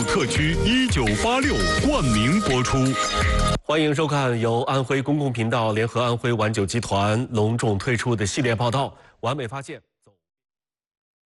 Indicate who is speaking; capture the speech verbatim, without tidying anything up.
Speaker 1: 特区一九八六冠名播出。
Speaker 2: 欢迎收看由安徽公共频道联合安徽晚酒集团隆重推出的系列报道《完美发现》。